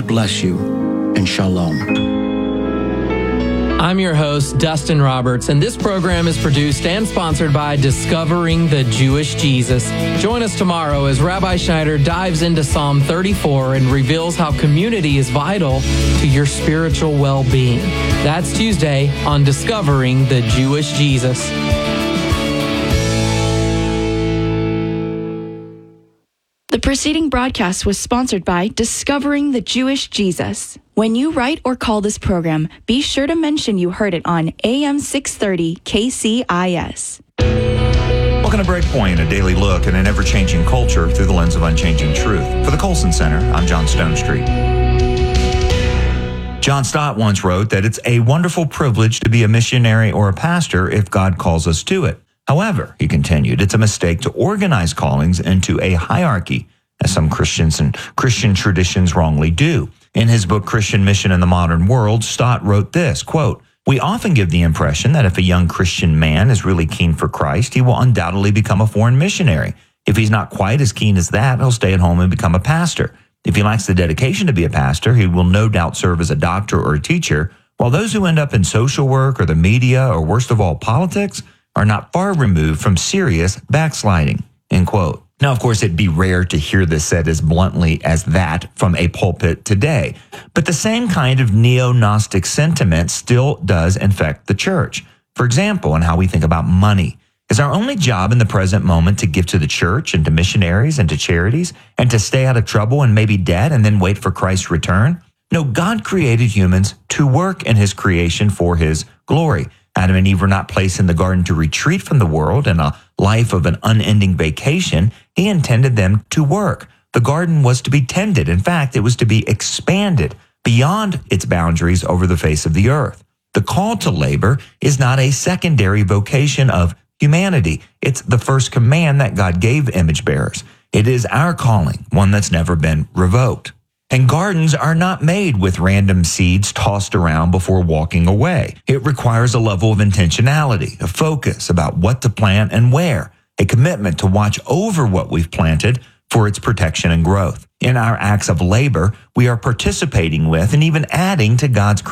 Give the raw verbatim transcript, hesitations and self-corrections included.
bless you, and shalom. I'm your host, Dustin Roberts, and this program is produced and sponsored by Discovering the Jewish Jesus. Join us tomorrow as Rabbi Schneider dives into Psalm thirty-four and reveals how community is vital to your spiritual well-being. That's Tuesday on Discovering the Jewish Jesus. The preceding broadcast was sponsored by Discovering the Jewish Jesus. When you write or call this program, be sure to mention you heard it on A M six thirty K C I S. Welcome to Breakpoint, a daily look at an ever-changing culture through the lens of unchanging truth. For the Colson Center, I'm John Stonestreet. John Stott once wrote that it's a wonderful privilege to be a missionary or a pastor if God calls us to it. However, he continued, it's a mistake to organize callings into a hierarchy, as some Christians and Christian traditions wrongly do. In his book, Christian Mission in the Modern World, Stott wrote this, quote, "We often give the impression that if a young Christian man is really keen for Christ, he will undoubtedly become a foreign missionary. If he's not quite as keen as that, he'll stay at home and become a pastor. If he lacks the dedication to be a pastor, he will no doubt serve as a doctor or a teacher, while those who end up in social work or the media or worst of all, politics, are not far removed from serious backsliding," end quote. Now, of course, it'd be rare to hear this said as bluntly as that from a pulpit today, but the same kind of neo-Gnostic sentiment still does infect the church. For example, in how we think about money. Is our only job in the present moment to give to the church and to missionaries and to charities and to stay out of trouble and maybe dead and then wait for Christ's return? No, God created humans to work in his creation for his glory. Adam and Eve were not placed in the garden to retreat from the world in a life of an unending vacation. He intended them to work. The garden was to be tended. In fact, it was to be expanded beyond its boundaries over the face of the earth. The call to labor is not a secondary vocation of humanity. It's the first command that God gave image bearers. It is our calling, one that's never been revoked. And gardens are not made with random seeds tossed around before walking away. It requires a level of intentionality, a focus about what to plant and where, a commitment to watch over what we've planted for its protection and growth. In our acts of labor, we are participating with and even adding to God's